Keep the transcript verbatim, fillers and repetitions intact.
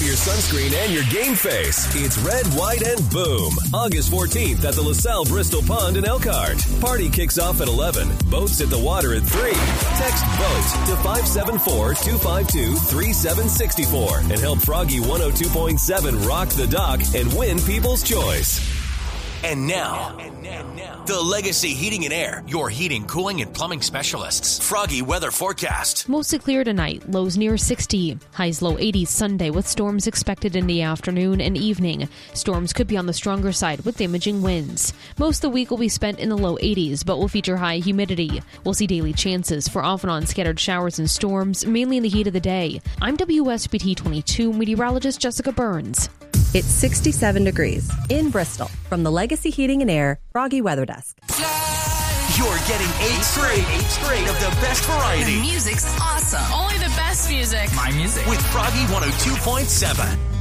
for your sunscreen and your game face. It's Red, White, and Boom. August fourteenth at the LaSalle Bristol Pond in Elkhart. Party kicks off at eleven. Boats at the water at three. Text BOAT to five seven four, two five two, three seven six four and help Froggy one oh two point seven rock the dock and win People's Choice. And now, the Legacy Heating and Air, your heating, cooling, and plumbing specialists. Froggy weather forecast. Mostly clear tonight, lows near sixty. Highs low eighties Sunday with storms expected in the afternoon and evening. Storms could be on the stronger side with damaging winds. Most of the week will be spent in the low eighties, but will feature high humidity. We'll see daily chances for off and on scattered showers and storms, mainly in the heat of the day. I'm W S B T twenty-two meteorologist Jessica Burns. It's sixty-seven degrees in Bristol from the Legacy Heating and Air Froggy Weather Desk. You're getting eight straight, eight straight of the best variety. The music's awesome. Only the best music. My music. With Froggy one oh two point seven.